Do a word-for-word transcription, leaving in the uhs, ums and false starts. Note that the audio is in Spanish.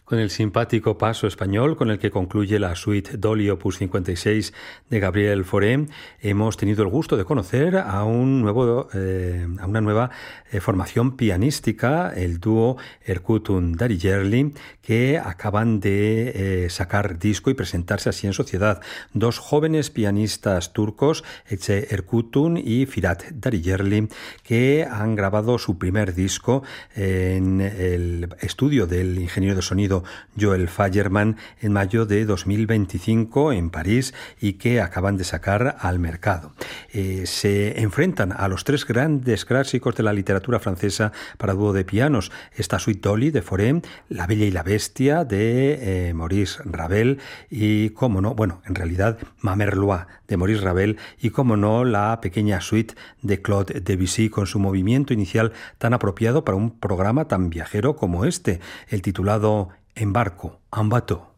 Con el simpático paso español con el que concluye la suite Dolly opus cincuenta y seis de Gabriel Fauré, hemos tenido el gusto de conocer a, un nuevo, eh, a una nueva eh, formación pianística, el dúo Erkutun Dariyerli, que acaban de eh, sacar disco y presentarse así en sociedad. Dos jóvenes pianistas turcos, Ece Erkutun y Firat Dariyerli, que han grabado su primer disco en el estudio del ingeniero de sonido Joel Fagerman en mayo de dos mil veinticinco en París y que acaban de sacar al mercado. Eh, se enfrentan a los tres grandes clásicos de la literatura francesa para dúo de pianos, esta suite Dolly de Fauré, La Bella y la Bestia de eh, Maurice Ravel y, cómo no, bueno, en realidad Mamerlois de Maurice Ravel y, cómo no, la pequeña suite de Claude Debussy con su movimiento inicial tan apropiado para un programa tan viajero como este, el titulado Embarco, en bateau.